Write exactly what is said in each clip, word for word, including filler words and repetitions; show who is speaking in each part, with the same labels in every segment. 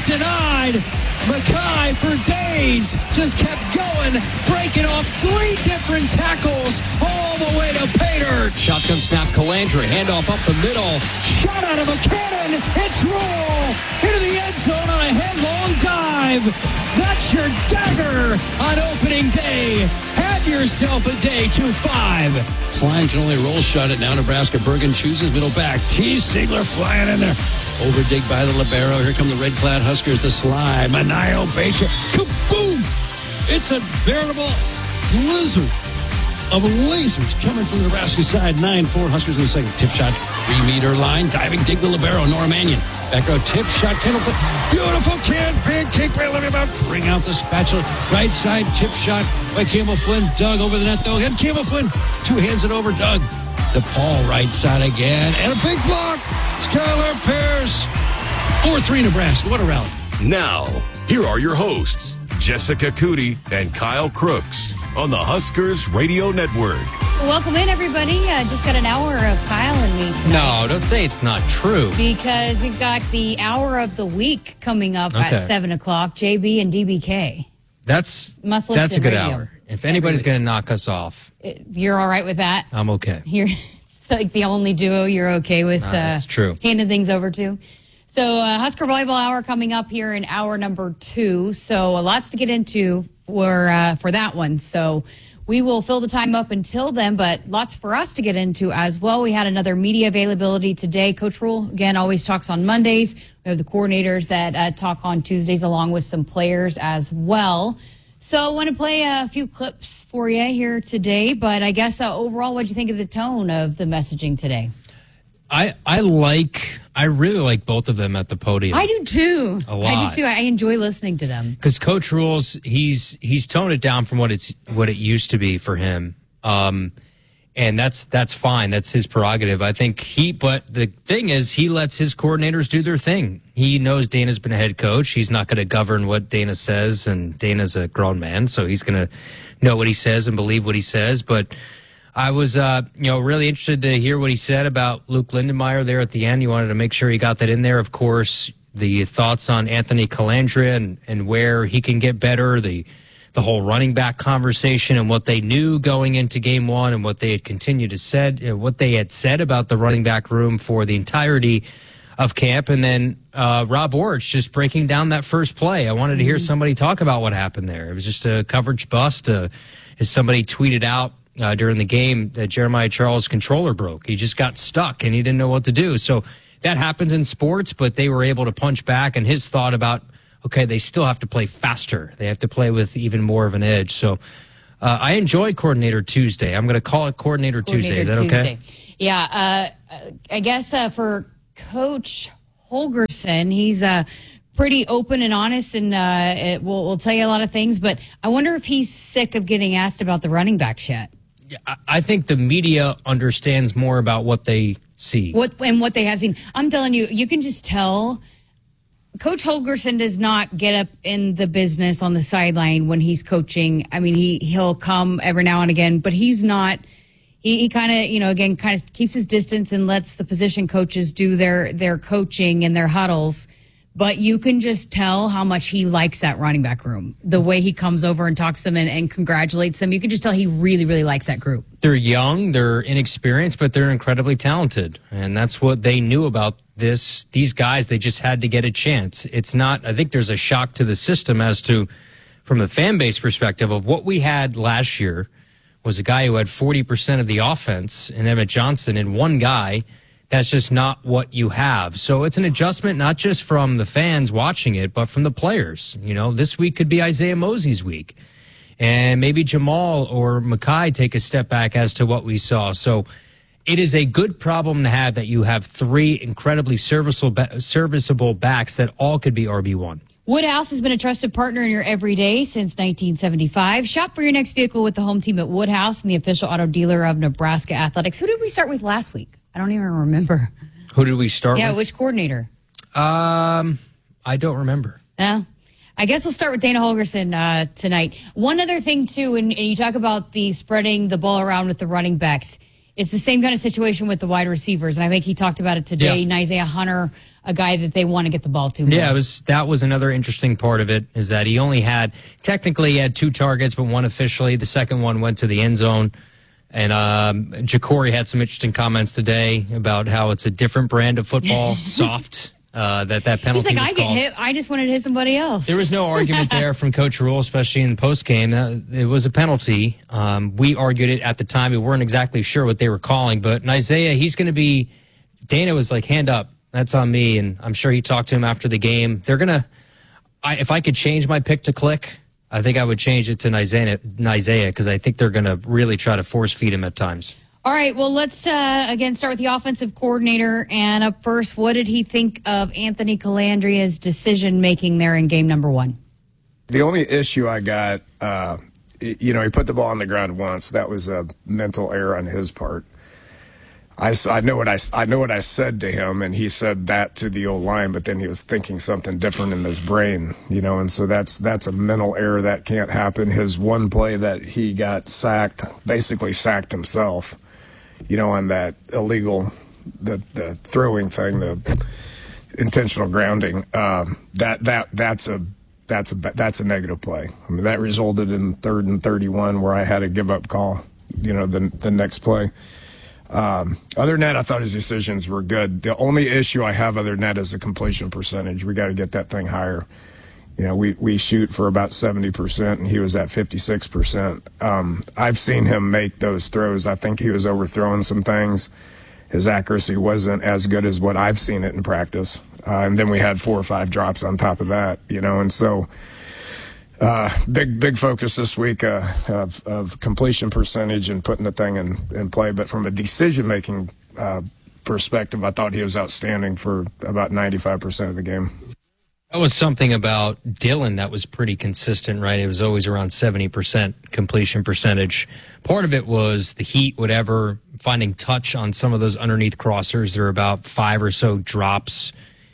Speaker 1: denied. Mackay for days just kept going, breaking off three different tackles all the way to pay dirt. Shotgun snap, Calandra, handoff up the middle. Shot out of a cannon. It's Rule into the end zone on a headlong dive. That's your dagger on opening day. Have yourself a day two five. Klein can only roll shot it now. Nebraska. Bergen chooses middle back. T. Ziegler flying in there. Overdig by the libero. Here come the red-clad Huskers. The slide. Manayo Baker. Kaboom! It's a veritable blizzard of lasers coming from the Nebraska side. nine four Huskers in the second. Tip shot. Three-meter line. Diving dig the libero. Nora Mannion. Back row tip shot. Kendall Flynn. Beautiful kid. Big kick by Olivia Buck. Bring out the spatula. Right side tip shot by Campbell Flynn. Doug over the net though. And Campbell Flynn. Two hands it over. Doug. DePaul right side again. And a big block. Skylar Pierce. four three Nebraska. What a rally.
Speaker 2: Now, here are your hosts, Jessica Cootie and Kyle Crooks on the Huskers Radio Network.
Speaker 3: Welcome in, everybody. Uh, just got an hour of Kyle and me tonight.
Speaker 4: No, don't say it's not true.
Speaker 3: Because you've got the hour of the week coming up
Speaker 4: Okay.
Speaker 3: at seven o'clock. J B and D B K.
Speaker 4: That's
Speaker 3: Must
Speaker 4: that's a
Speaker 3: listen
Speaker 4: good
Speaker 3: radio.
Speaker 4: hour. If anybody's going to knock us off,
Speaker 3: You're all right with that?
Speaker 4: I'm okay.
Speaker 3: You're it's like the only duo you're okay with
Speaker 4: Uh,
Speaker 3: uh,
Speaker 4: that's true.
Speaker 3: handing things over to. So uh, Husker Volleyball Hour coming up here in hour number two. So uh, lots to get into for uh, for that one. So we will fill the time up until then, but lots for us to get into as well. We had another media availability today. Coach Rule, again, always talks on Mondays. We have the coordinators that uh, talk on Tuesdays along with some players as well. So I want to play a few clips for you here today, but I guess uh, overall, what do you think of the tone of the messaging today?
Speaker 4: I I like I really like both of them at the podium.
Speaker 3: I do too.
Speaker 4: A lot.
Speaker 3: I do too. I enjoy listening to them.
Speaker 4: Because Coach Rules, he's he's toned it down from what it's what it used to be for him, um, and that's that's fine. That's his prerogative. I think he. But the thing is, he lets his coordinators do their thing. He knows Dana's been a head coach. He's not going to govern what Dana says, and Dana's a grown man, so he's going to know what he says and believe what he says. But I was, uh, you know, really interested to hear what he said about Luke Lindenmeyer there at the end. You wanted to make sure he got that in there. Of course, the thoughts on Anthony Calandra and, and where he can get better, the the whole running back conversation and what they knew going into game one and what they had continued to said, you know, what they had said about the running back room for the entirety of camp. And then uh, Rob Orich just breaking down that first play. I wanted to hear somebody talk about what happened there. It was just a coverage bust. Uh, as somebody tweeted out, Uh, during the game that Jeremiah Charles' controller broke. He just got stuck and he didn't know what to do. So that happens in sports, but they were able to punch back. And his thought about, okay, they still have to play faster. They have to play with even more of an edge. So uh, I enjoy Coordinator Tuesday. I'm going to call it Coordinator, Tuesday. Is that okay?
Speaker 3: Tuesday. Yeah. Uh, I guess uh, for Coach Holgorsen, he's uh, pretty open and honest, and uh, it will will tell you a lot of things. But I wonder if he's sick of getting asked about the running backs yet.
Speaker 4: I think the media understands more about what they see.
Speaker 3: What and what they have seen. I'm telling you, you can just tell Coach Holgorsen does not get up in the business on the sideline when he's coaching. I mean, he, he'll come every now and again, but he's not, he, he kind of, you know, again, kind of keeps his distance and lets the position coaches do their, their coaching and their huddles. But you can just tell how much he likes that running back room. The way he comes over and talks to them and, and congratulates them. You can just tell he really, really likes that group.
Speaker 4: They're young, they're inexperienced, but they're incredibly talented. And that's what they knew about this. These guys, they just had to get a chance. It's not, I think there's a shock to the system as to, from a fan base perspective, of what we had last year was a guy who had forty percent of the offense in Emmett Johnson and one guy. That's just not what you have. So it's an adjustment, not just from the fans watching it, but from the players. You know, this week could be Isaiah Mosey's week. And maybe Jamal or Mackay take a step back as to what we saw. So it is a good problem to have that you have three incredibly serviceable, serviceable backs that all could be R B one.
Speaker 3: Woodhouse has been a trusted partner in your everyday since nineteen seventy-five. Shop for your next vehicle with the home team at Woodhouse and the official auto dealer of Nebraska Athletics. Who did we start with last week? I don't even remember.
Speaker 4: Who did we start
Speaker 3: yeah,
Speaker 4: with?
Speaker 3: Yeah, which coordinator?
Speaker 4: Um, I don't remember.
Speaker 3: Yeah. I guess we'll start with Dana Holgorsen uh, tonight. One other thing, too, and, and you talk about the spreading the ball around with the running backs. it's the same kind of situation with the wide receivers. And I think he talked about it today.
Speaker 4: Yeah.
Speaker 3: Isaiah Hunter, a guy that they want to get the ball to. More.
Speaker 4: Yeah, it was that was another interesting part of it, is that he only had, technically he had two targets, but one officially. The second one went to the end zone. And um, Jacory had some interesting comments today about how it's a different brand of football, soft, uh, that that penalty
Speaker 3: He's like,
Speaker 4: was
Speaker 3: I get
Speaker 4: called.
Speaker 3: hit. I just wanted to hit somebody else.
Speaker 4: There was no argument there from Coach Rule, especially in the postgame. Uh, it was a penalty. Um, we argued it at the time. We weren't exactly sure what they were calling. But in Isaiah, he's going to be – Dana was like, hand up. That's on me. And I'm sure he talked to him after the game. They're going to – if I could change my pick to click, I think I would change it to Isaiah because I think they're going to really try to force feed him at times.
Speaker 3: All right, well, let's, uh, again, start with the offensive coordinator. And up first, what did he think of Anthony Calandria's decision-making there in game number one?
Speaker 5: The only issue I got, uh, you know, he put the ball on the ground once. That was a mental error on his part. I, I know what I, I know what I said to him, and he said that to the O-line, but then he was thinking something different in his brain, you know, and so that's that's a mental error that can't happen. His one play that he got sacked, basically sacked himself, you know, on that illegal, the the throwing thing, the intentional grounding. Um, that that that's a that's a that's a negative play. I mean, that resulted in third and thirty-one where I had a give up call, you know, the the next play. Um, other than that, I thought his decisions were good. The only issue I have other than that is the completion percentage. We got to get that thing higher. You know, we, we shoot for about seventy percent, and he was at fifty-six percent. Um, I've seen him make those throws. I think he was overthrowing some things. His accuracy wasn't as good as what I've seen it in practice. Uh, and then we had four or five drops on top of that, you know, and so uh, big, big focus this week uh, of, of completion percentage and putting the thing in, in play. But from a decision-making uh, perspective, I thought he was outstanding for about ninety-five percent of the game.
Speaker 4: That was something about Dylan that was pretty consistent, right? It was always around seventy percent completion percentage. Part of it was the heat, whatever, finding touch on some of those underneath crossers. There were about five or so drops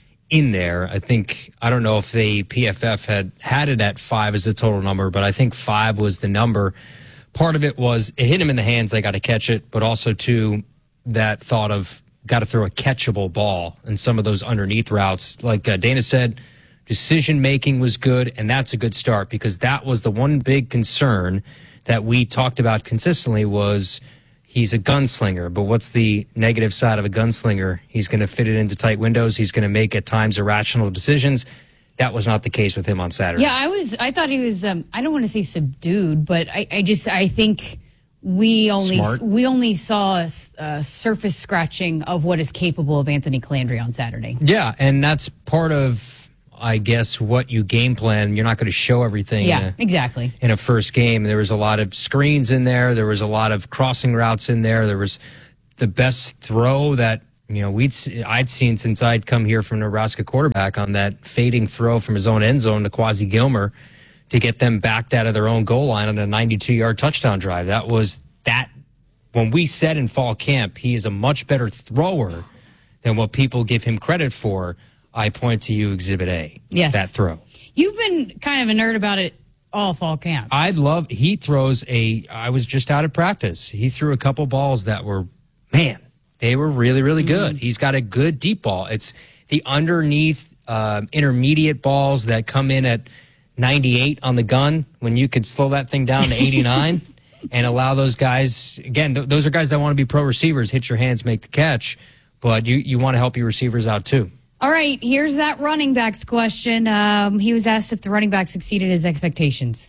Speaker 4: in there. I think, I don't know if they, P F F had had it at five as the total number, but I think five was the number. Part of it was it hit him in the hands, they got to catch it, but also, too, that thought of got to throw a catchable ball in some of those underneath routes. Like uh, Dana said, decision-making was good, and that's a good start because that was the one big concern that we talked about consistently was he's a gunslinger, but what's the negative side of a gunslinger? He's going to fit it into tight windows. He's going to make, at times, irrational decisions. That was not the case with him on Saturday.
Speaker 3: Yeah, I was. I thought he was, um, I don't want to say subdued, but I, I just, I think we only
Speaker 4: Smart.
Speaker 3: we only saw a, a surface scratching of what is capable of Anthony Calandria on Saturday.
Speaker 4: Yeah, and that's part of, I guess, what you game plan. You're not going to show everything.
Speaker 3: Yeah,
Speaker 4: in a,
Speaker 3: exactly.
Speaker 4: in a first game. There was a lot of screens in there. There was a lot of crossing routes in there. There was the best throw that, you know, we'd I'd seen since I'd come here from Nebraska quarterback on that fading throw from his own end zone to Quasi Gilmer to get them backed out of their own goal line on a ninety-two yard touchdown drive. That was that. When we said in fall camp he is a much better thrower than what people give him credit for, I point to you, Exhibit A.
Speaker 3: Yes.
Speaker 4: That throw.
Speaker 3: You've been kind of a nerd about it all fall camp.
Speaker 4: I love, he throws a, I was just out of practice. He threw a couple balls that were, man, they were really, really good. Mm-hmm. He's got a good deep ball. It's the underneath uh, intermediate balls that come in at ninety-eight on the gun when you could slow that thing down to eighty-nine and allow those guys, again, th- those are guys that want to be pro receivers, hit your hands, make the catch, but you, you want to help your receivers out too.
Speaker 3: All right, here's that running backs question. Um, he was asked if the running backs exceeded his expectations.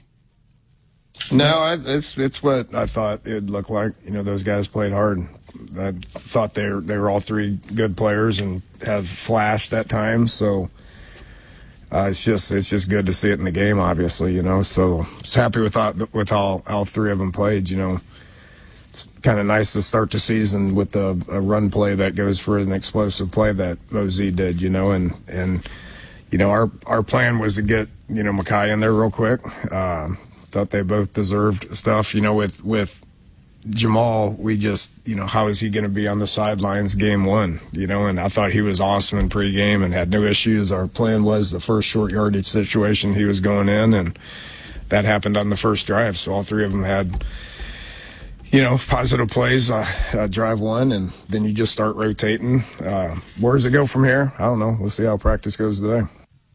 Speaker 5: No, I, it's it's what I thought it'd look like. You know, those guys played hard. I thought they were, they were all three good players and have flashed at times. So uh, it's just it's just good to see it in the game, obviously. You know, so just happy with all, with how all three of them played. You know, it's kind of nice to start the season with a, a run play that goes for an explosive play that Mosey did. You know, and and you know our our plan was to get you know Mekhi in there real quick. Uh, thought they both deserved stuff. You know, with with Jamal, we just, you know, how is he going to be on the sidelines game one? You know, and I thought he was awesome in pregame and had no issues. Our plan was the first short yardage situation he was going in, and that happened on the first drive. So all three of them had, you know, positive plays, uh, uh, drive one, and then you just start rotating. Uh, where does it go from here? I don't know. We'll see how practice goes today.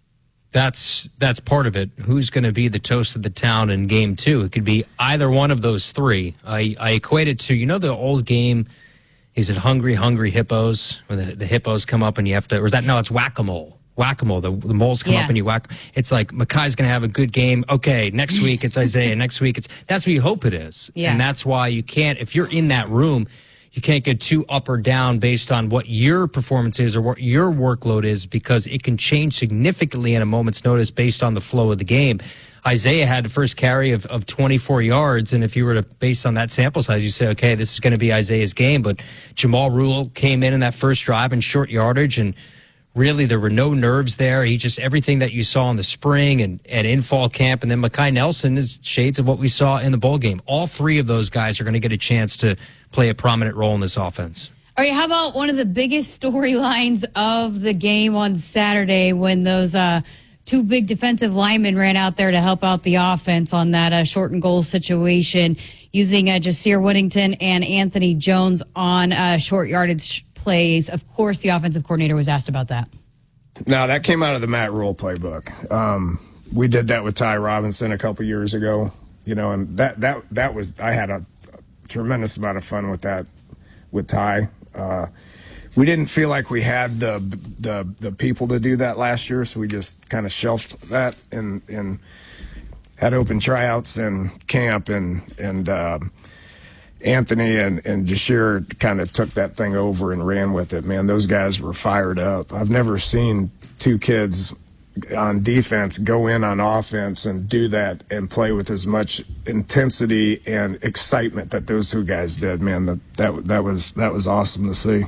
Speaker 4: That's that's part of it. Who's going to be the toast of the town in game two? It could be either one of those three. I, I equate it to, you know, the old game, is it Hungry, Hungry Hippos? Where the, the hippos come up and you have to, or is that, no, it's Whack-A-Mole. Whack-A-Mole. The, the moles come
Speaker 3: yeah.
Speaker 4: up and you whack. It's like, Makai's going to have a good game. Okay, next week it's Isaiah. Next week it's, that's what you hope it is.
Speaker 3: Yeah.
Speaker 4: And that's why you can't, if you're in that room, you can't get too up or down based on what your performance is or what your workload is, because it can change significantly at a moment's notice based on the flow of the game. Isaiah had the first carry of, of twenty-four yards, and if you were to, based on that sample size, you say, okay, this is going to be Isaiah's game. But Jamal Rule came in in that first drive in short yardage, and really there were no nerves there. He just, everything that you saw in the spring and, and in fall camp, and then Makai Nelson is shades of what we saw in the bowl game. All three of those guys are going to get a chance to play a prominent role in this offense.
Speaker 3: All right, how about one of the biggest storylines of the game on Saturday when those uh, two big defensive linemen ran out there to help out the offense on that uh, short and goal situation, using uh, Jasir Whittington and Anthony Jones on uh, short yardage plays. Of course, the offensive coordinator was asked about that.
Speaker 5: No, that came out of the Matt Rule playbook. Um, we did that with Ty Robinson a couple years ago, you know, and that that that was, I had a tremendous amount of fun with that with Ty. Uh, we didn't feel like we had the the the people to do that last year, so we just kind of shelved that and and had open tryouts and camp, and and uh, Anthony and and Jasir kind of took that thing over and ran with it. Man, those guys were fired up. I've never seen two kids on defense go in on offense and do that and play with as much intensity and excitement that those two guys did. Man, that that, that was that was awesome to see.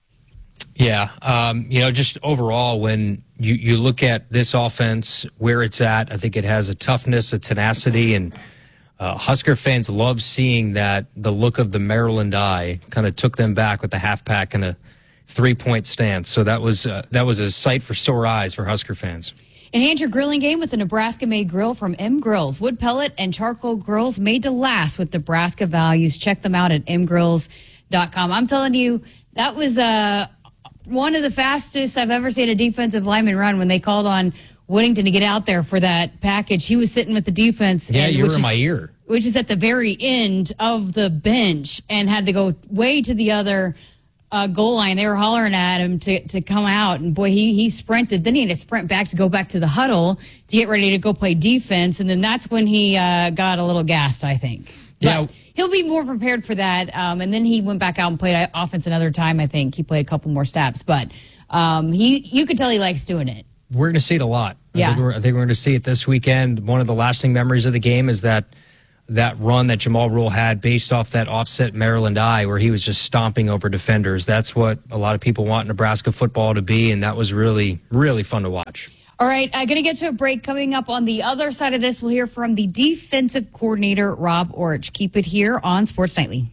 Speaker 4: Yeah, um, you know, just overall, when you, you look at this offense, where it's at, I think it has a toughness, a tenacity, and uh, Husker fans love seeing that the look of the Maryland eye kind of took them back with the half-pack and a three-point stance. So that was uh, that was a sight for sore eyes for Husker fans.
Speaker 3: Enhance your grilling game with a Nebraska-made grill from M Grills. Wood pellet and charcoal grills made to last with Nebraska values. Check them out at m grills dot com. I'm telling you, that was uh, one of the fastest I've ever seen a defensive lineman run when they called on Whittington to get out there for that package. He was sitting with the defense.
Speaker 4: Yeah,
Speaker 3: and,
Speaker 4: you were
Speaker 3: which
Speaker 4: in
Speaker 3: is,
Speaker 4: my ear.
Speaker 3: Which is at the very end of the bench, and had to go way to the other Uh, goal line. They were hollering at him to, to come out, and boy, he he sprinted. Then he had to sprint back to go back to the huddle to get ready to go play defense, and then that's when he uh, got a little gassed, I think.
Speaker 4: Yeah.
Speaker 3: But he'll be more prepared for that, um, and then he went back out and played offense another time, I think. He played a couple more snaps, but um, he you could tell he likes doing it.
Speaker 4: We're going to see it a lot.
Speaker 3: Yeah.
Speaker 4: I think we're, I think we're going to see it this weekend. One of the lasting memories of the game is that that run that Jamal Rule had based off that offset Maryland eye where he was just stomping over defenders. That's what a lot of people want Nebraska football to be, and that was really, really fun to watch.
Speaker 3: All right, I'm going to get to a break. Coming up on the other side of this, we'll hear from the defensive coordinator, Rob Orich. Keep it here on Sports Nightly.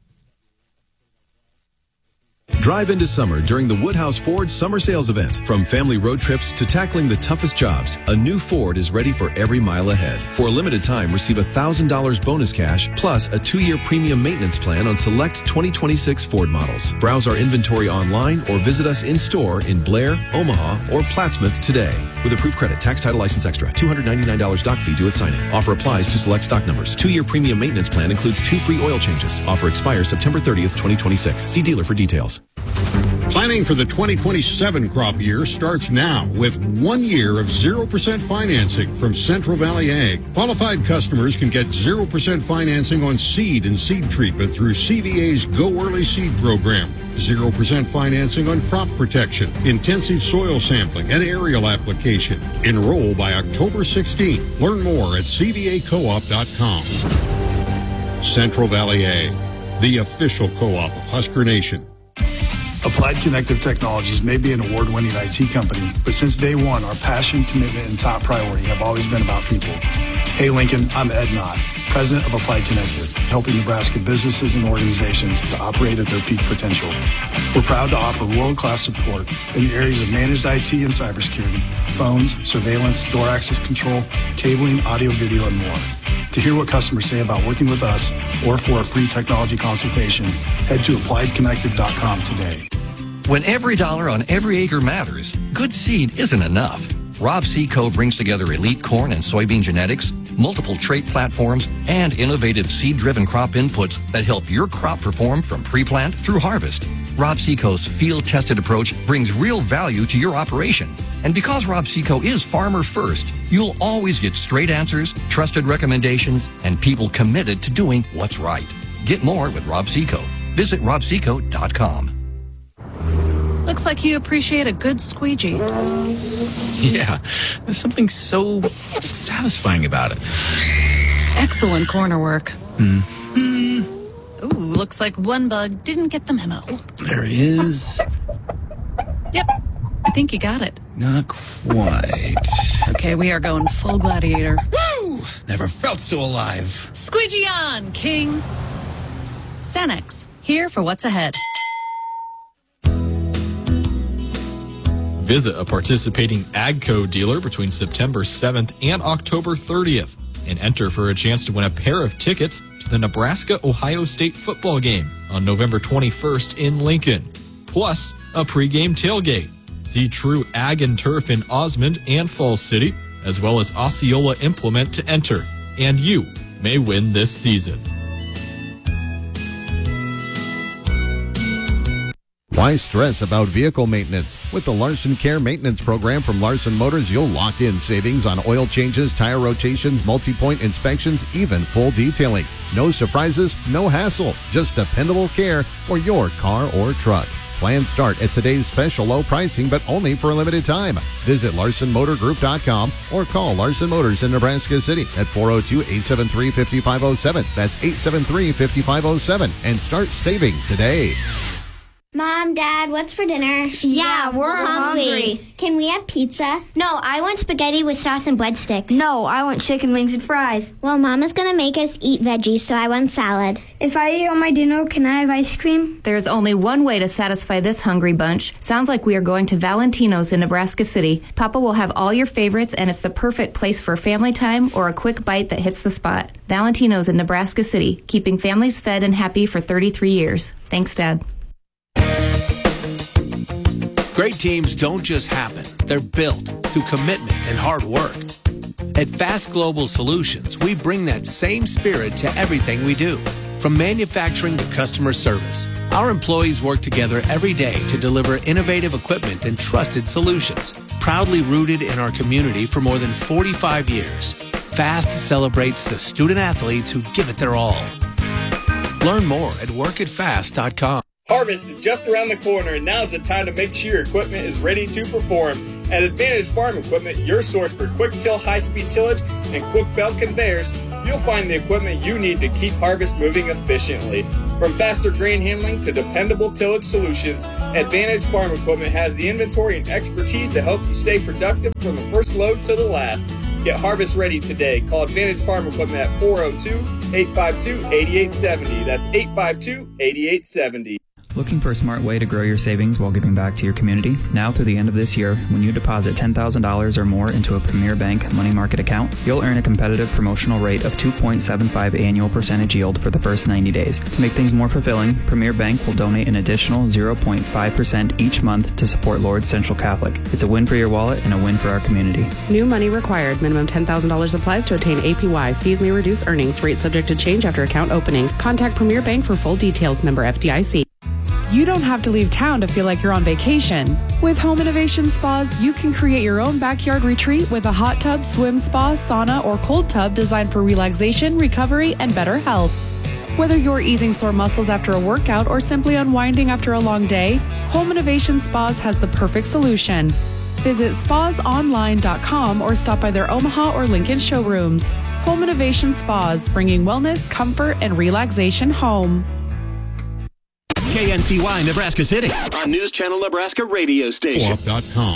Speaker 6: Drive into summer during the Woodhouse Ford Summer Sales Event. From family road trips to tackling the toughest jobs, a new Ford is ready for every mile ahead. For a limited time, receive one thousand dollars bonus cash plus a two-year premium maintenance plan on select twenty twenty-six Ford models. Browse our inventory online or visit us in-store in Blair, Omaha, or Plattsmouth today. With approved credit, tax, title, license extra. two hundred ninety-nine dollars doc fee due at signing. Offer applies to select stock numbers. Two-year premium maintenance plan includes two free oil changes. Offer expires September thirtieth, twenty twenty-six. See dealer for details.
Speaker 7: Planning for the twenty twenty-seven crop year starts now with one year of zero percent financing from Central Valley Ag. Qualified customers can get zero percent financing on seed and seed treatment through C V A's Go Early Seed program. zero percent financing on crop protection, intensive soil sampling, and aerial application. Enroll by October sixteenth. Learn more at c v a coop dot com. Central Valley Ag, the official co-op of Husker Nation.
Speaker 8: Applied Connective Technologies may be an award-winning I T company, but since day one, our passion, commitment, and top priority have always been about people. Hey, Lincoln, I'm Ed Knott, president of Applied Connective, helping Nebraska businesses and organizations to operate at their peak potential. We're proud to offer world-class support in the areas of managed I T and cybersecurity, phones, surveillance, door access control, cabling, audio, video, and more. To hear what customers say about working with us or for a free technology consultation, head to applied connected dot com today.
Speaker 9: When every dollar on every acre matters, good seed isn't enough. Rob Seco brings together elite corn and soybean genetics, multiple trait platforms, and innovative seed-driven crop inputs that help your crop perform from pre-plant through harvest. Rob Seco's field-tested approach brings real value to your operation. And because Rob Seco is farmer first, you'll always get straight answers, trusted recommendations, and people committed to doing what's right. Get more with Rob Seco. Visit rob seco dot com.
Speaker 10: Looks like you appreciate a good squeegee.
Speaker 11: Yeah, there's something so satisfying about it.
Speaker 10: Excellent corner work.
Speaker 11: Hmm.
Speaker 10: Ooh, looks like one bug didn't get the memo.
Speaker 11: There is.
Speaker 10: Yep, I think you got it.
Speaker 11: Not quite.
Speaker 10: Okay, we are going full gladiator.
Speaker 11: Woo! Never felt so alive.
Speaker 10: Squeegee on, King. Cenex, here for what's ahead.
Speaker 12: Visit a participating AGCO dealer between September seventh and October thirtieth and enter for a chance to win a pair of tickets to the Nebraska-Ohio State football game on November twenty-first in Lincoln, plus a pregame tailgate. See True Ag and Turf in Osmond and Falls City, as well as Osceola Implement to enter, and you may win this season.
Speaker 13: Why stress about vehicle maintenance? With the Larson Care Maintenance Program from Larson Motors, you'll lock in savings on oil changes, tire rotations, multi-point inspections, even full detailing. No surprises, no hassle, just dependable care for your car or truck. Plans start at today's special low pricing, but only for a limited time. Visit larson motor group dot com or call Larson Motors in Nebraska City at four oh two, eight seven three, five five oh seven. That's eight seven three, five five oh seven, and start saving today.
Speaker 14: Mom, Dad, what's for dinner?
Speaker 15: Yeah, we're, we're hungry. hungry.
Speaker 14: Can we have pizza?
Speaker 15: No, I want spaghetti with sauce and breadsticks.
Speaker 14: No, I want chicken wings and fries. Well, Mama's gonna make us eat veggies, so I want salad.
Speaker 15: If I eat all my dinner, can I have ice cream?
Speaker 16: There's only one way to satisfy this hungry bunch. Sounds like we are going to Valentino's in Nebraska City. Papa will have all your favorites, and it's the perfect place for family time or a quick bite that hits the spot. Valentino's in Nebraska City, keeping families fed and happy for thirty-three years. Thanks, Dad.
Speaker 17: Great teams don't just happen. They're built through commitment and hard work. At Fast Global Solutions, we bring that same spirit to everything we do. From manufacturing to customer service, our employees work together every day to deliver innovative equipment and trusted solutions. Proudly rooted in our community for more than forty-five years, Fast celebrates the student athletes who give it their all. Learn more at work at fast dot com.
Speaker 18: Harvest is just around the corner, and now's the time to make sure your equipment is ready to perform. At Advantage Farm Equipment, your source for quick till, high-speed tillage, and quick belt conveyors, you'll find the equipment you need to keep harvest moving efficiently. From faster grain handling to dependable tillage solutions, Advantage Farm Equipment has the inventory and expertise to help you stay productive from the first load to the last. Get harvest ready today. Call Advantage Farm Equipment at four oh two, eight five two, eight eight seven oh. That's eight five two, eight eight seven oh.
Speaker 19: Looking for a smart way to grow your savings while giving back to your community? Now through the end of this year, when you deposit ten thousand dollars or more into a Premier Bank money market account, you'll earn a competitive promotional rate of two point seven five annual percentage yield for the first ninety days. To make things more fulfilling, Premier Bank will donate an additional zero point five percent each month to support Lourdes Central Catholic. It's a win for your wallet and a win for our community.
Speaker 20: New money required. Minimum ten thousand dollars applies to obtain A P Y. Fees may reduce earnings. Rate subject to change after account opening. Contact Premier Bank for full details. Member F D I C.
Speaker 21: You don't have to leave town to feel like you're on vacation. With Home Innovation Spas, you can create your own backyard retreat with a hot tub, swim spa, sauna, or cold tub designed for relaxation, recovery, and better health. Whether you're easing sore muscles after a workout or simply unwinding after a long day, Home Innovation Spas has the perfect solution. Visit spas online dot com or stop by their Omaha or Lincoln showrooms. Home Innovation Spas, bringing wellness, comfort, and relaxation home.
Speaker 22: K N C Y Nebraska City on News Channel Nebraska radio station.
Speaker 7: co op dot com.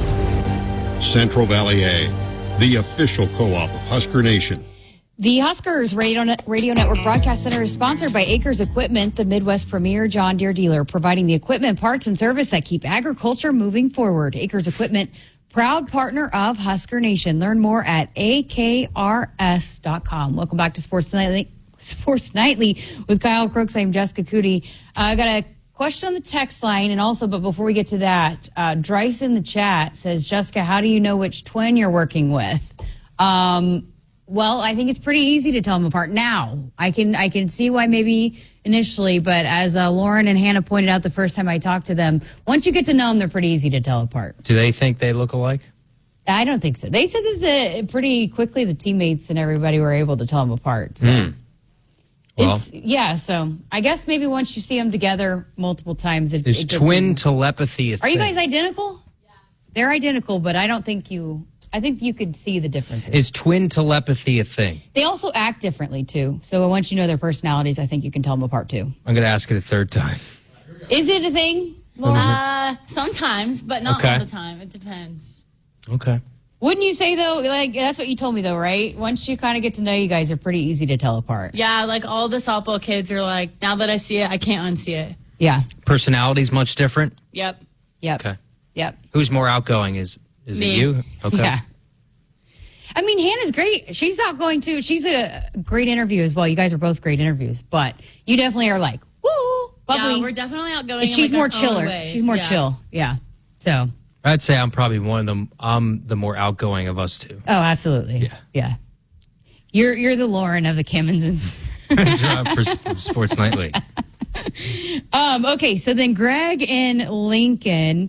Speaker 7: Central Valley Ag, the official co-op of Husker Nation.
Speaker 3: The Huskers Radio, Net- Radio Network Broadcast Center is sponsored by Acres Equipment, the Midwest premier John Deere dealer, providing the equipment, parts, and service that keep agriculture moving forward. Acres Equipment Proud partner of Husker Nation. Learn more at A K R S dot com. Welcome back to Sports Nightly, Sports Nightly with Kyle Crooks. I'm Jessica Cootie. Uh, I got a question on the text line, and also, but before we get to that, uh, Dryce in the chat says, Jessica, how do you know which twin you're working with? Um, well, I think it's pretty easy to tell them apart now. I can I can see why maybe initially, but as uh, Lauren and Hannah pointed out the first time I talked to them, once you get to know them, they're pretty easy to tell apart.
Speaker 4: Do they think they look alike?
Speaker 3: I don't think so. They said that the pretty quickly the teammates and everybody were able to tell them apart. So.
Speaker 4: Mm. Well,
Speaker 3: It's, yeah, so I guess maybe once you see them together multiple times, it,
Speaker 4: is
Speaker 3: it gets
Speaker 4: twin
Speaker 3: easier.
Speaker 4: telepathy a
Speaker 3: Are you
Speaker 4: thing?
Speaker 3: guys identical? Yeah. They're identical, but I don't think you, I think you could see the differences.
Speaker 4: Is twin telepathy a thing?
Speaker 3: They also act differently, too. So once you know their personalities, I think you can tell them apart, too.
Speaker 4: I'm going to ask it a third time.
Speaker 3: Is it a thing? Laura?
Speaker 1: Uh, sometimes, but not
Speaker 4: Okay.
Speaker 1: all the time. It depends.
Speaker 4: Okay.
Speaker 3: Wouldn't you say, though, like, that's what you told me, though, right? Once you kind of get to know you guys, are pretty easy to tell apart.
Speaker 1: Yeah, like all the softball kids are like, now that I see it, I can't unsee it.
Speaker 3: Yeah.
Speaker 4: Personality's much different?
Speaker 1: Yep.
Speaker 3: Yep.
Speaker 4: Okay.
Speaker 3: Yep.
Speaker 4: Who's more outgoing? Is is
Speaker 1: Me.
Speaker 4: it you? Okay.
Speaker 3: Yeah. I mean, Hannah's great. She's outgoing, too. She's a great interview as well. You guys are both great interviews, but you definitely are like, woo, bubbly.
Speaker 1: Yeah, we're definitely outgoing.
Speaker 3: And
Speaker 1: in,
Speaker 3: she's
Speaker 1: like,
Speaker 3: more
Speaker 1: our own
Speaker 3: chiller.
Speaker 1: ways.
Speaker 3: She's more
Speaker 1: Yeah.
Speaker 3: chill. Yeah. So.
Speaker 4: I'd say I'm probably one of them. I'm the more outgoing of us two.
Speaker 3: Oh, absolutely. Yeah. Yeah. You're you're the Lauren of the Kimmonsons.
Speaker 4: For Sports Nightly.
Speaker 3: Um, okay, so then Greg in Lincoln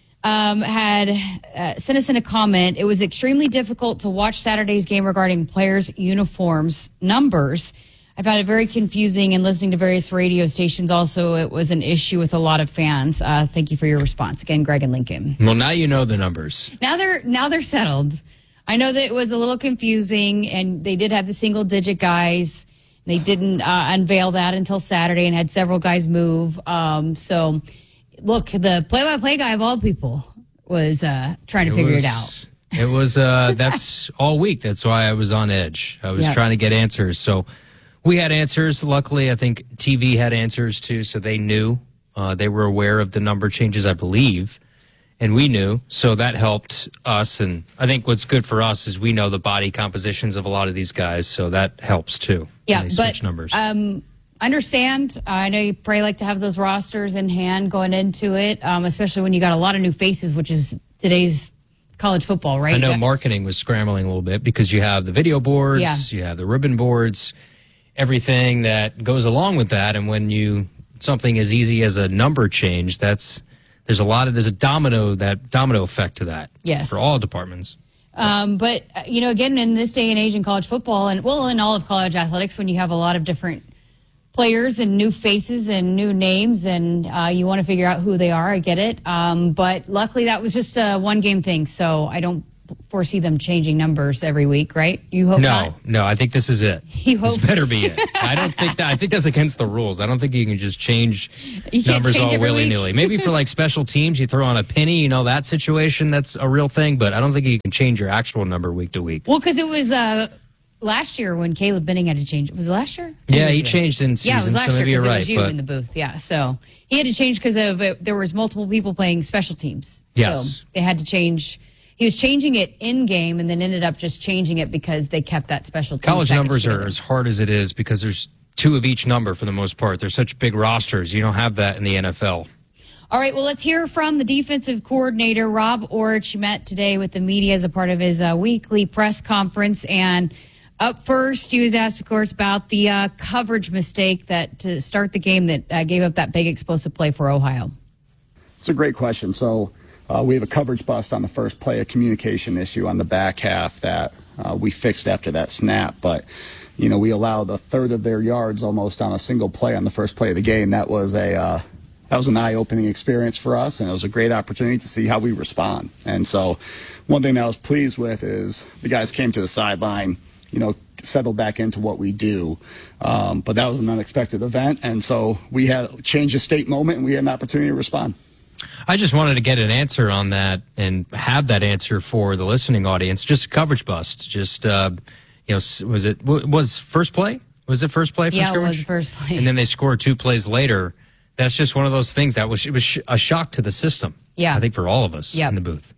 Speaker 3: um, had uh, sent us in a comment. It was extremely difficult to watch Saturday's game regarding players' uniforms numbers. I found it very confusing, and listening to various radio stations also, it was an issue with a lot of fans. Uh, thank you for your response. Again, Greg in Lincoln.
Speaker 4: Well, now you know the numbers.
Speaker 3: Now they're now they're settled. I know that it was a little confusing, and they did have the single digit guys. They didn't uh, unveil that until Saturday, and had several guys move. Um, so, look, the play by play guy of all people was uh, trying to
Speaker 4: It
Speaker 3: figure
Speaker 4: was-
Speaker 3: it out.
Speaker 4: It was, uh, that's all week. That's why I was on edge. I was
Speaker 3: Yeah.
Speaker 4: trying to get answers. So we had answers. Luckily, I think T V had answers too. So they knew. Uh, they were aware of the number changes, I believe. And we knew. So that helped us. And I think what's good for us is we know the body compositions of a lot of these guys. So that helps too.
Speaker 3: Yeah,
Speaker 4: when they
Speaker 3: but
Speaker 4: switch numbers.
Speaker 3: Um, understand. Uh, I know you probably like to have those rosters in hand going into it, um, especially when you got a lot of new faces, which is today's college football, right?
Speaker 4: I know
Speaker 3: Yeah.
Speaker 4: marketing was scrambling a little bit because you have the video boards,
Speaker 3: Yeah.
Speaker 4: you have the ribbon boards, everything that goes along with that. And when you something as easy as a number change, that's there's a lot of there's a domino that domino effect to that.
Speaker 3: Yes.
Speaker 4: For all departments.
Speaker 3: Um, but, uh, you know, again, in this day and age in college football, and well, in all of college athletics, when you have a lot of different players and new faces and new names, and uh, you want to figure out who they are, I get it. Um, but luckily, that was just a one game thing, so I don't foresee them changing numbers every week, right? You hope
Speaker 4: no,
Speaker 3: not?
Speaker 4: no, I think this is it.
Speaker 3: You
Speaker 4: This
Speaker 3: hope-
Speaker 4: better be it. I don't think that. I think that's against the rules. I don't think you can just change
Speaker 3: You can't
Speaker 4: numbers
Speaker 3: change
Speaker 4: all
Speaker 3: every
Speaker 4: willy
Speaker 3: week.
Speaker 4: nilly. Maybe for like special teams, you throw on a penny. You know that situation. That's a real thing. But I don't think you can change your actual number week to week.
Speaker 3: Well, because it was uh, last year when Caleb Benning had to change. Was it last year?
Speaker 4: Yeah,
Speaker 3: Or
Speaker 4: he
Speaker 3: was it?
Speaker 4: changed in
Speaker 3: Yeah, it was
Speaker 4: season,
Speaker 3: last
Speaker 4: so
Speaker 3: year
Speaker 4: maybe
Speaker 3: because
Speaker 4: you're
Speaker 3: it was
Speaker 4: right,
Speaker 3: you
Speaker 4: but-
Speaker 3: in the booth. Yeah, so he had to change because of it, there was multiple people playing special teams.
Speaker 4: Yes.
Speaker 3: So they had to change. He was changing it in game, and then ended up just changing it because they kept that special teams
Speaker 4: College
Speaker 3: package
Speaker 4: numbers are
Speaker 3: together.
Speaker 4: as hard as it is because there's two of each number for the most part. They're such big rosters. You don't have that in the N F L.
Speaker 3: All right, well, let's hear from the defensive coordinator, Rob Orich. He met today with the media as a part of his uh, weekly press conference. And up first, he was asked, of course, about the uh, coverage mistake that to start the game that uh, gave up that big explosive play for Ohio.
Speaker 2: It's a great question. So uh, we have a coverage bust on the first play, a communication issue on the back half that uh, we fixed after that snap. But, you know, we allowed a third of their yards almost on a single play on the first play of the game. That was a uh, that was an eye-opening experience for us, and it was a great opportunity to see how we respond. And so one thing that I was pleased with is the guys came to the sideline, you know, settled back into what we do. Um, but that was an unexpected event, and so we had a change of state moment, and we had an opportunity to respond.
Speaker 4: I just wanted to get an answer on that and have that answer for the listening audience. Just a coverage bust. Just, uh, you know, s- was it w- was first play? Was it first play for
Speaker 3: Yeah, it
Speaker 4: scrimmage?
Speaker 3: was first play.
Speaker 4: And then they scored two plays later. That's just one of those things that was it was sh- a shock to the system.
Speaker 3: Yeah.
Speaker 4: I think for all of us
Speaker 3: Yep.
Speaker 4: in the booth.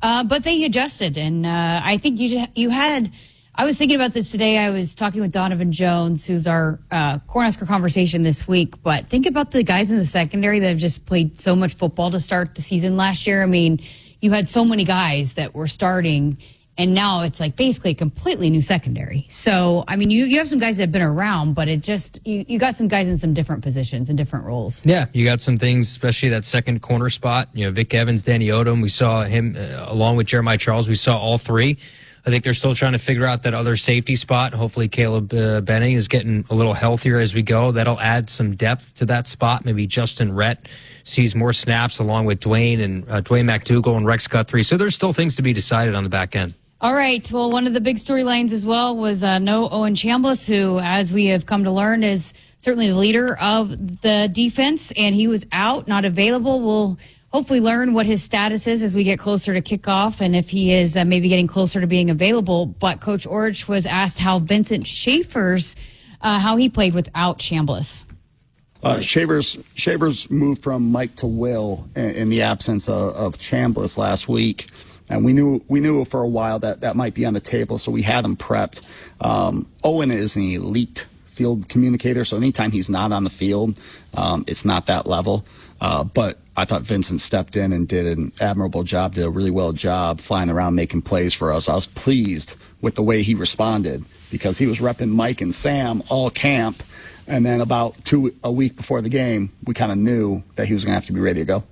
Speaker 3: Uh, but they adjusted, and uh, I think you just, you had. I was thinking about this today. I was talking with Donovan Jones, who's our uh, Cornhusker conversation this week. But think about the guys in the secondary that have just played so much football to start the season last year. I mean, you had so many guys that were starting, and now it's like basically a completely new secondary. So, I mean, you, you have some guys that have been around, but it just, you, you got some guys in some different positions and different roles.
Speaker 4: Yeah, you got some things, especially that second corner spot. You know, Vic Evans, Danny Odom, we saw him uh, along with Jeremiah Charles. We saw all three. I think they're still trying to figure out that other safety spot. Hopefully Caleb uh, Benning is getting a little healthier as we go. That'll add some depth to that spot. Maybe Justin Rhett sees more snaps along with Dwayne and uh, Dwayne McDougal and Rex Guthrie. So there's still things to be decided on the back end.
Speaker 3: All right. Well, one of the big storylines as well was uh, no Owen Chambliss, who, as we have come to learn, is certainly the leader of the defense, and he was out, not available. We'll hopefully learn what his status is as we get closer to kickoff and if he is uh, maybe getting closer to being available. But Coach Orich was asked how Vincent Schaefer's, uh, how he played without Chambliss.
Speaker 2: Uh, Shavers Shavers moved from Mike to Will in, in the absence of, of Chambliss last week. And we knew we knew for a while that that might be on the table, so we had him prepped. Um, Owen is an elite field communicator, so anytime he's not on the field, um, it's not that level. Uh, but I thought Vincent stepped in and did an admirable job, did a really well job flying around making plays for us. I was pleased with the way he responded because he was repping Mike and Sam all camp. And then about two a week before the game, we kind of knew that he was going to have to be ready to go.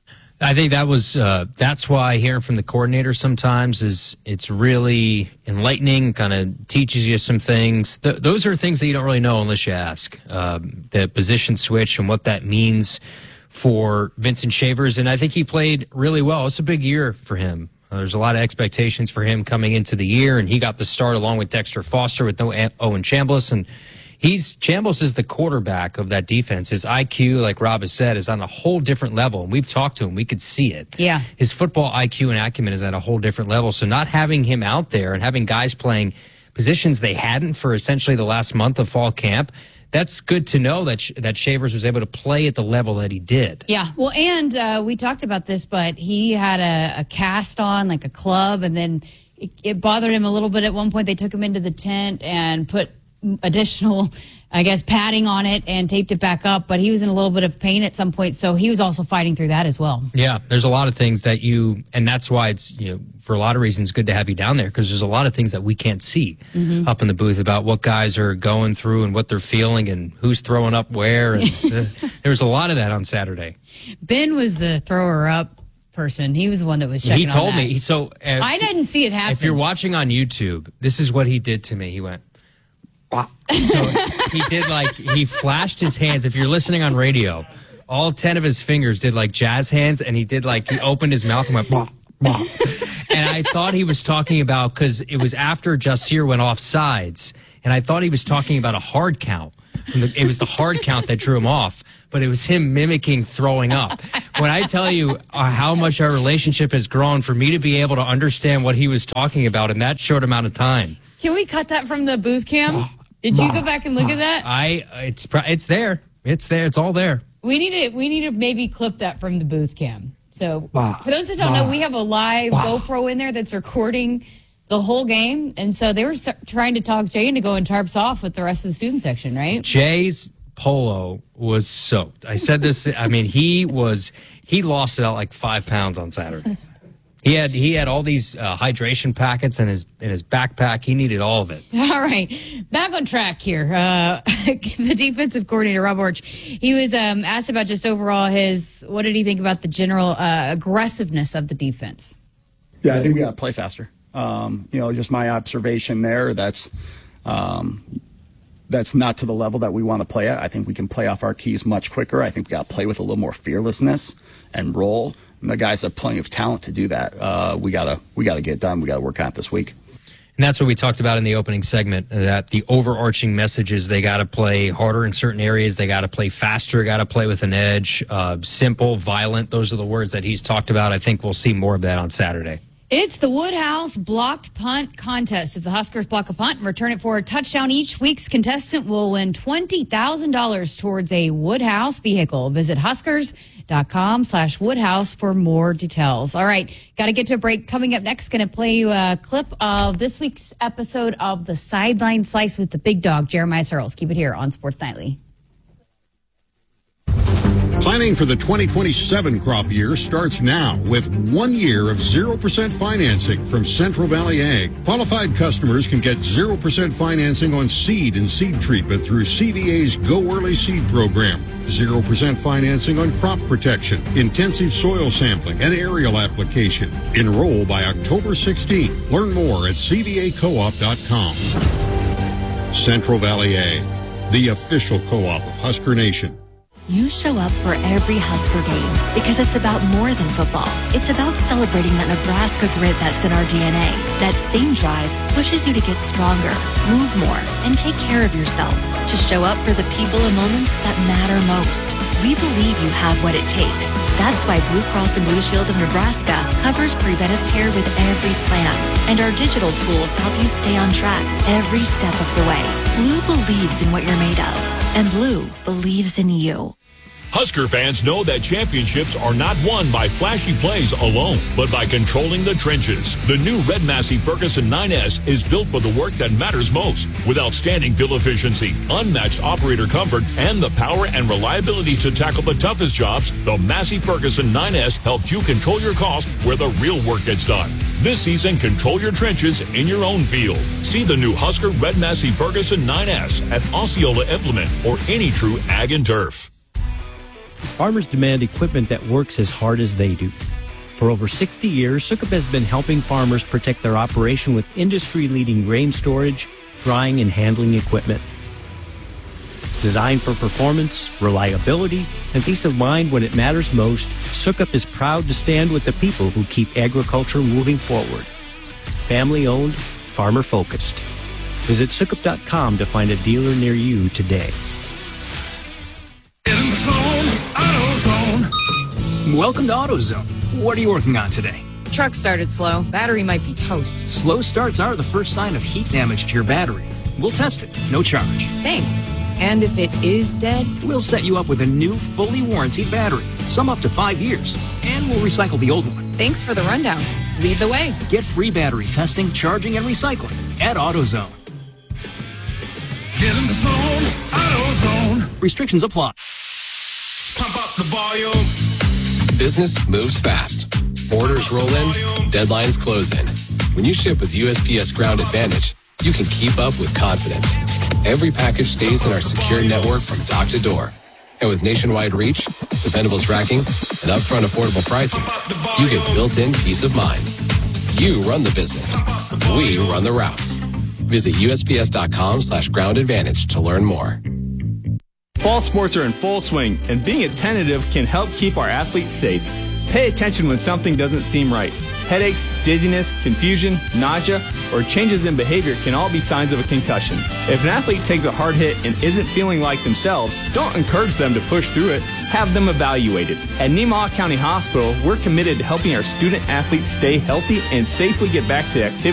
Speaker 4: I think that was uh, that's why hearing from the coordinator sometimes is it's really enlightening, kind of teaches you some things. Th- those are things that you don't really know unless you ask. Um, the position switch and what that means for Vincent Shavers, and I think he played really well. It's a big year for him. Uh, there's a lot of expectations for him coming into the year, and he got the start along with Dexter Foster with no Owen Chambliss, and he's Chambliss is the quarterback of that defense. His I Q, like Rob has said, is on a whole different level, and we've talked to him. We could see it.
Speaker 3: Yeah.
Speaker 4: His football I Q and acumen is at a whole different level, so not having him out there and having guys playing positions they hadn't for essentially the last month of fall camp, that's good to know that Sh- that Shavers was able to play at the level that he did.
Speaker 3: Yeah, well, and uh, we talked about this, but he had a, a cast on, like a club, and then it, it bothered him a little bit at one point. They took him into the tent and put additional, I guess, padding on it and taped it back up, but he was in a little bit of pain at some point, so he was also fighting through that as well.
Speaker 4: Yeah, there's a lot of things that you, and that's why it's, you know, for a lot of reasons, good to have you down there because there's a lot of things that we can't see mm-hmm. up in the booth about what guys are going through and what they're feeling and who's throwing up where. And uh, there was a lot of that on Saturday.
Speaker 3: Ben was the thrower up person. He was the one that was checking
Speaker 4: He told
Speaker 3: on that.
Speaker 4: me. So if,
Speaker 3: I didn't see it happen.
Speaker 4: If you're watching on YouTube, this is what he did to me. He went, wow. So he did like, he flashed his hands. If you're listening on radio, all ten of his fingers did like jazz hands, and he did like, he opened his mouth and went, bah, bah. And I thought he was talking about, because it was after Jasir went off sides, and I thought he was talking about a hard count. It was the hard count that drew him off, but it was him mimicking throwing up. When I tell you uh, how much our relationship has grown, for me to be able to understand what he was talking about in that short amount of time.
Speaker 3: Can we cut that from the booth cam? Did you go back and look at that?
Speaker 4: I it's it's there. It's there. It's all there.
Speaker 3: We need to we need to maybe clip that from the booth cam. So for those that don't know, we have a live GoPro in there that's recording the whole game, and so they were trying to talk Jay into going tarps off with the rest of the student section, right?
Speaker 4: Jay's polo was soaked. I said this. I mean, he was he lost it out like five pounds on Saturday. He had he had all these uh, hydration packets in his in his backpack. He needed all of it.
Speaker 3: All right, back on track here. Uh, the defensive coordinator Rob Orich, he was um, asked about just overall his. What did he think about the general uh, aggressiveness of the defense?
Speaker 2: Yeah, I think we got to play faster. Um, you know, just my observation there. That's um, that's not to the level that we want to play at. I think we can play off our keys much quicker. I think we got to play with a little more fearlessness and roll. And the guys have plenty of talent to do that. Uh, we gotta we gotta get done. We gotta work on it this week.
Speaker 4: And that's what we talked about in the opening segment, that the overarching message is they got to play harder in certain areas. They got to play faster, got to play with an edge, uh, simple, violent. Those are the words that he's talked about. I think we'll see more of that on Saturday.
Speaker 3: It's the Woodhouse Blocked Punt Contest. If the Huskers block a punt and return it for a touchdown, each week's contestant will win twenty thousand dollars towards a Woodhouse vehicle. Visit huskers.com slash Woodhouse for more details. All right, got to get to a break. Coming up next, going to play you a clip of this week's episode of the Sideline Slice with the big dog, Jeremiah Searles. Keep it here on Sports Nightly.
Speaker 7: Planning for the twenty twenty-seven crop year starts now with one year of zero percent financing from Central Valley Ag. Qualified customers can get zero percent financing on seed and seed treatment through C V A's Go Early Seed program. zero percent financing on crop protection, intensive soil sampling, and aerial application. Enroll by October sixteenth. Learn more at c v a co op dot com. Central Valley Ag, the official co-op of Husker Nation.
Speaker 5: You show up for every Husker game because it's about more than football. It's about celebrating that Nebraska grit that's in our D N A. That same drive pushes you to get stronger, move more, and take care of yourself. To show up for the people and moments that matter most. We believe you have what it takes. That's why Blue Cross and Blue Shield of Nebraska covers preventive care with every plan. And our digital tools help you stay on track every step of the way. Blue believes in what you're made of. And Blue believes in you.
Speaker 6: Husker fans know that championships are not won by flashy plays alone, but by controlling the trenches. The new Red Massey Ferguson nine S is built for the work that matters most, with outstanding fuel efficiency, unmatched operator comfort, and the power and reliability to tackle the toughest jobs. The Massey Ferguson nine S helps you control your cost where the real work gets done. This season, control your trenches in your own field. See the new Husker Red Massey Ferguson nine S at Osceola Implement or any true Ag and Turf.
Speaker 23: Farmers demand equipment that works as hard as they do. For over sixty years, Sukup has been helping farmers protect their operation with industry-leading grain storage, drying, and handling equipment. Designed for performance, reliability, and peace of mind when it matters most, Sukup is proud to stand with the people who keep agriculture moving forward. Family-owned, farmer-focused. Visit Sukup dot com to find a dealer near you today.
Speaker 24: Welcome to AutoZone. What are you working on today?
Speaker 25: Truck started slow. Battery might be toast.
Speaker 24: Slow starts are the first sign of heat damage to your battery. We'll test it, no charge.
Speaker 25: Thanks. And if it is dead?
Speaker 24: We'll set you up with a new, fully warranted battery, some up to five years, and we'll recycle the old one.
Speaker 25: Thanks for the rundown. Lead the way.
Speaker 24: Get free battery testing, charging, and recycling at AutoZone.
Speaker 26: Get in the zone, AutoZone.
Speaker 24: Restrictions apply.
Speaker 26: Pump up the volume.
Speaker 27: Business moves fast. Orders roll in, deadlines close in. When you ship with U S P S Ground Advantage, you can keep up with confidence. Every package stays in our secure network from dock to door. And with nationwide reach, dependable tracking, and upfront affordable pricing, you get built-in peace of mind. You run the business. We run the routes. Visit U S P S dot com slash ground advantage to learn more.
Speaker 28: Fall sports are in full swing, and being attentive can help keep our athletes safe. Pay attention when something doesn't seem right. Headaches, dizziness, confusion, nausea, or changes in behavior can all be signs of a concussion. If an athlete takes a hard hit and isn't feeling like themselves, don't encourage them to push through it. Have them evaluated. At Nemaha County Hospital, we're committed to helping our student athletes stay healthy and safely get back to activity